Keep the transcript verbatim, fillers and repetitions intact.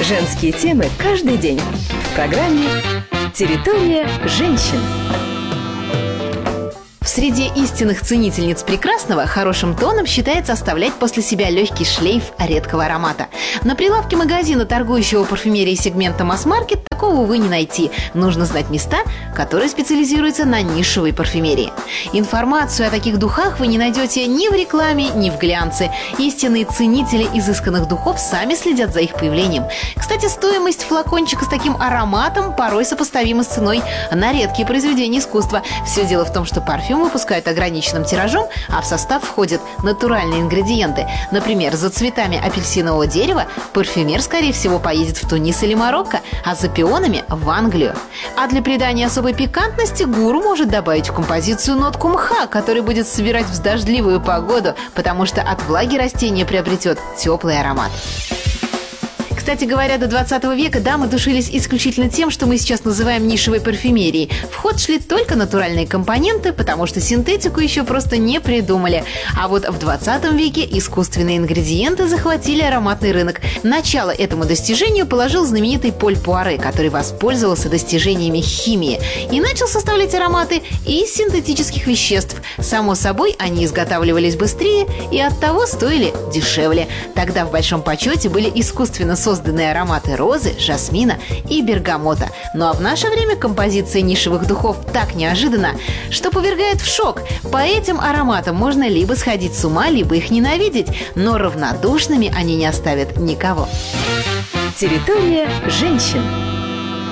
Женские темы каждый день в программе «Территория женщин». В среде истинных ценительниц прекрасного хорошим тоном считается оставлять после себя легкий шлейф редкого аромата. На прилавке магазина, торгующего парфюмерией сегмента масс-маркет, такого, увы, не найти. Нужно знать места, которые специализируются на нишевой парфюмерии. Информацию о таких духах вы не найдете ни в рекламе, ни в глянце. Истинные ценители изысканных духов сами следят за их появлением. Кстати, стоимость флакончика с таким ароматом порой сопоставима с ценой на редкие произведения искусства. Все дело в том, что парфюм выпускают ограниченным тиражом, а в состав входят натуральные ингредиенты. Например, за цветами апельсинового дерева парфюмер, скорее всего, поедет в Тунис или Марокко, а за пионами – в Англию. А для придания особой пикантности гуру может добавить в композицию нотку мха, который будет собирать в дождливую погоду, потому что от влаги растение приобретет теплый аромат. Кстати говоря, до двадцатого века дамы душились исключительно тем, что мы сейчас называем нишевой парфюмерией. В ход шли только натуральные компоненты, потому что синтетику еще просто не придумали. А вот в двадцатом веке искусственные ингредиенты захватили ароматный рынок. Начало этому достижению положил знаменитый Поль Пуаре, который воспользовался достижениями химии и начал составлять ароматы из синтетических веществ. Само собой, они изготавливались быстрее и оттого стоили дешевле. Тогда в большом почете были искусственно созданные созданные ароматы розы, жасмина и бергамота. Ну а в наше время композиция нишевых духов так неожиданна, что повергает в шок. По этим ароматам можно либо сходить с ума, либо их ненавидеть, но равнодушными они не оставят никого. Территория женщин.